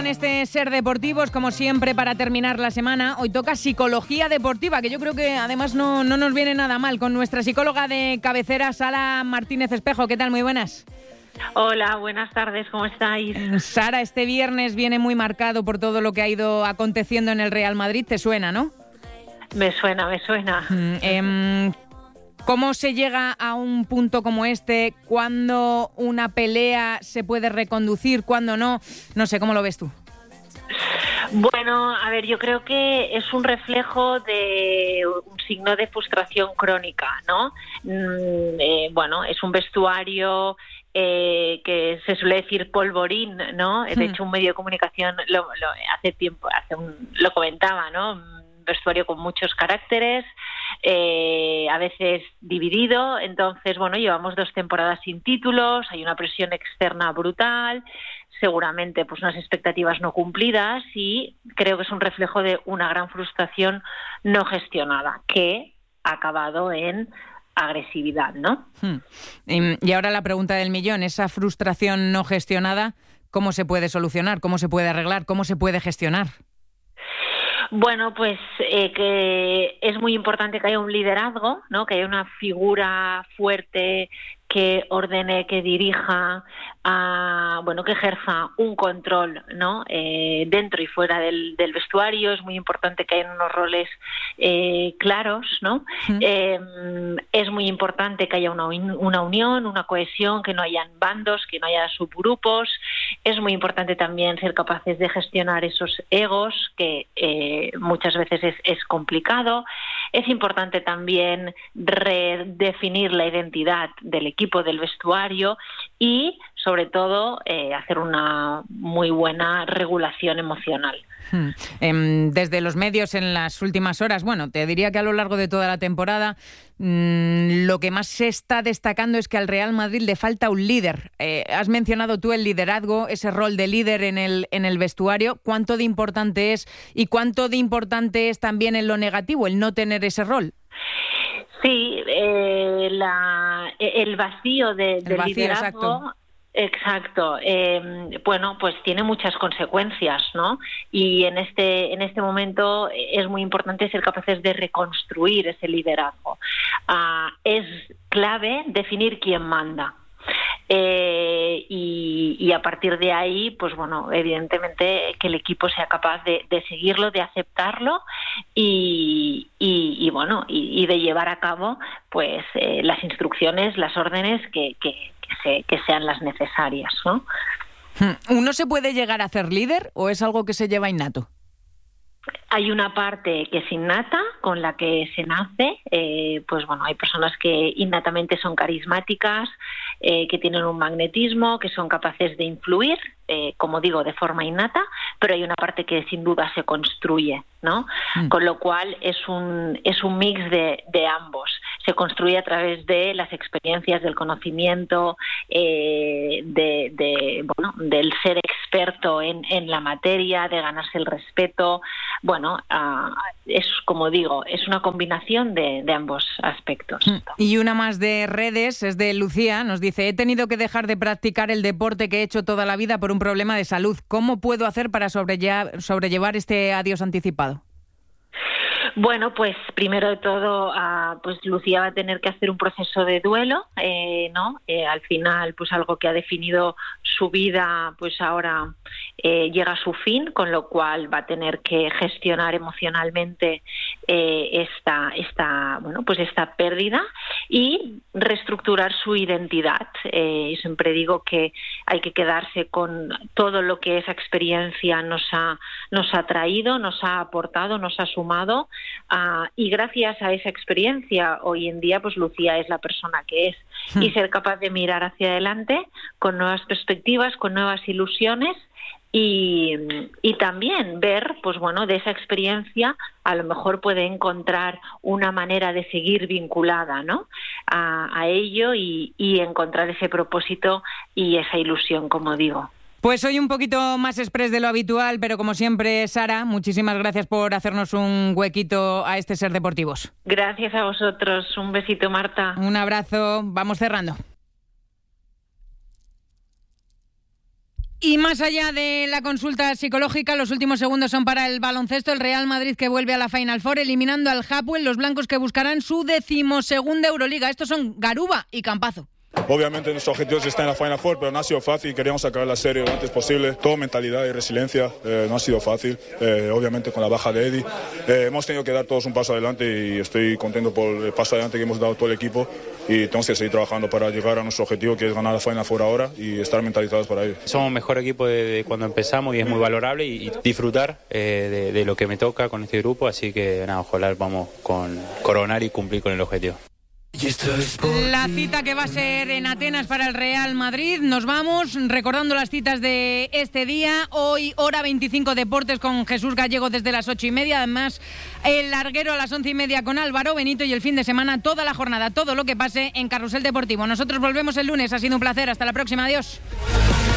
este Ser Deportivos, como siempre, para terminar la semana. Hoy toca psicología deportiva, que yo creo que además no nos viene nada mal, con nuestra psicóloga de cabecera, Sara Martínez Espejo. ¿Qué tal? Muy buenas. Hola, buenas tardes, ¿cómo estáis? Sara, este viernes viene muy marcado por todo lo que ha ido aconteciendo en el Real Madrid. ¿Te suena, no? Me suena. ¿Cómo se llega a un punto como este? ¿Cuándo una pelea se puede reconducir? ¿Cuándo no? No sé, ¿cómo lo ves tú? Bueno, a ver, yo creo que es un reflejo de un signo de frustración crónica, ¿no? Bueno, es un vestuario que se suele decir polvorín, ¿no? De hecho, un medio de comunicación hace tiempo lo comentaba, ¿no? Un vestuario con muchos caracteres, a veces dividido. Entonces, bueno, llevamos 2 temporadas sin títulos, hay una presión externa brutal, seguramente pues unas expectativas no cumplidas, y creo que es un reflejo de una gran frustración no gestionada que ha acabado en agresividad, ¿no? Y ahora la pregunta del millón, esa frustración no gestionada, ¿cómo se puede solucionar? ¿Cómo se puede arreglar? ¿Cómo se puede gestionar? Bueno, pues que es muy importante que haya un liderazgo, ¿no? Que haya una figura fuerte que ordene, que dirija, que ejerza un control, ¿no? Dentro y fuera del vestuario. Es muy importante que haya unos roles claros, ¿no? Es muy importante que haya una unión, una cohesión, que no hayan bandos, que no haya subgrupos. Es muy importante también ser capaces de gestionar esos egos, que muchas veces es complicado. Es importante también redefinir la identidad del equipo, del vestuario, y sobre todo hacer una muy buena regulación emocional. Desde los medios en las últimas horas, bueno, te diría que a lo largo de toda la temporada, lo que más se está destacando es que al Real Madrid le falta un líder. Has mencionado tú el liderazgo, ese rol de líder en el vestuario. ¿Cuánto de importante es y cuánto de importante es también en lo negativo el no tener ese rol? Sí, el vacío del liderazgo. Exacto. Bueno, pues tiene muchas consecuencias, ¿no? Y en este momento es muy importante ser capaces de reconstruir ese liderazgo. Es clave definir quién manda. Y a partir de ahí, pues bueno, evidentemente que el equipo sea capaz de seguirlo, de aceptarlo y de llevar a cabo pues las instrucciones, las órdenes que sean las necesarias, ¿no? ¿Uno se puede llegar a ser líder o es algo que se lleva innato? Hay una parte que es innata, con la que se nace. Pues bueno, hay personas que innatamente son carismáticas, que tienen un magnetismo, que son capaces de influir, como digo, de forma innata, pero hay una parte que sin duda se construye, ¿no? Con lo cual es un mix de ambos. Se construye a través de las experiencias, del conocimiento, del ser experto en la materia, de ganarse el respeto. Bueno, es, como digo, es una combinación de ambos aspectos. Y una más de redes, es de Lucía, nos dice: he tenido que dejar de practicar el deporte que he hecho toda la vida por un problema de salud. ¿Cómo puedo hacer para sobrellevar este adiós anticipado? Bueno, pues primero de todo, pues Lucía va a tener que hacer un proceso de duelo, ¿no? Al final, pues algo que ha definido su vida, pues ahora llega a su fin, con lo cual va a tener que gestionar emocionalmente esta pérdida y reestructurar su identidad. Yo siempre digo que hay que quedarse con todo lo que esa experiencia nos ha traído, nos ha aportado, nos ha sumado. Y gracias a esa experiencia hoy en día pues Lucía es la persona que es, y ser capaz de mirar hacia adelante con nuevas perspectivas, con nuevas ilusiones, y también ver, pues bueno, de esa experiencia a lo mejor puede encontrar una manera de seguir vinculada, ¿no? a ello y encontrar ese propósito y esa ilusión, como digo. Pues hoy un poquito más express de lo habitual, pero como siempre, Sara, muchísimas gracias por hacernos un huequito a este Ser Deportivos. Gracias a vosotros. Un besito, Marta. Un abrazo. Vamos cerrando. Y más allá de la consulta psicológica, los últimos segundos son para el baloncesto. El Real Madrid que vuelve a la Final Four, eliminando al Hapoel, los blancos que buscarán su 12ª Euroliga. Estos son Garuba y Campazzo. Obviamente nuestro objetivo es estar en la Final Four, pero no ha sido fácil. Queríamos acabar la serie lo antes posible. Todo mentalidad y resiliencia. No ha sido fácil. Obviamente con la baja de Eddie. Hemos tenido que dar todos un paso adelante y estoy contento por el paso adelante que hemos dado todo el equipo. Y tenemos que seguir trabajando para llegar a nuestro objetivo, que es ganar la Final Four ahora y estar mentalizados para ello. Somos mejor equipo de cuando empezamos y es muy valorable y disfrutar de lo que me toca con este grupo. Así que nada, ojalá vamos con coronar y cumplir con el objetivo. La cita que va a ser en Atenas para el Real Madrid. Nos vamos recordando las citas de este día. Hoy, hora 25, Deportes con Jesús Gallego desde las 8:30. Además, el larguero a las 11:30 con Álvaro Benito. Y el fin de semana, toda la jornada, todo lo que pase en Carrusel Deportivo. Nosotros volvemos el lunes. Ha sido un placer. Hasta la próxima. Adiós.